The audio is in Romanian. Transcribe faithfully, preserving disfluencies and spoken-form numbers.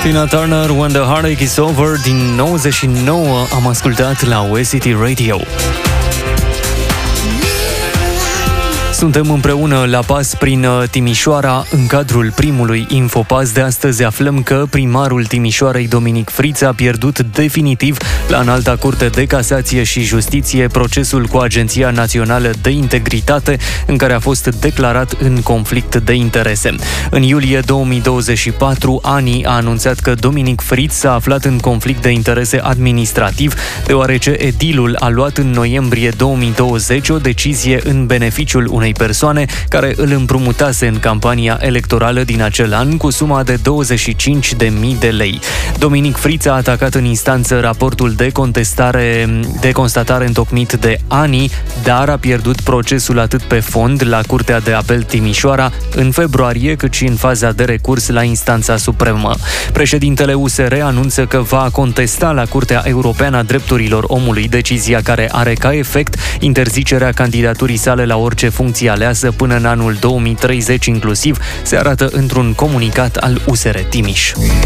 Tina Turner, When the Heartache is Over, din nouăzeci și nouă am ascultat la U S C T Radio. Suntem împreună la pas prin Timișoara. În cadrul primului Infopas de astăzi aflăm că primarul Timișoarei, Dominic Friț, a pierdut definitiv la Înalta Curte de Casație și Justiție procesul cu Agenția Națională de Integritate, în care a fost declarat în conflict de interese. În iulie două mii douăzeci și patru, A N I a anunțat că Dominic Friț s-a aflat în conflict de interese administrativ, deoarece edilul a luat în noiembrie două mii douăzeci o decizie în beneficiul unei persoane care îl împrumutase în campania electorală din acel an cu suma de douăzeci și cinci de mii de lei. Dominic Friț a atacat în instanță raportul de contestare de constatare întocmit de A N I, dar a pierdut procesul atât pe fond la Curtea de Apel Timișoara în februarie, cât și în faza de recurs la instanța supremă. Președintele U S R anunță că va contesta la Curtea Europeană a Drepturilor Omului decizia care are ca efect interzicerea candidaturii sale la orice funcție aleasă până în anul două mii treizeci inclusiv, se arată într-un comunicat al U S R Timiș.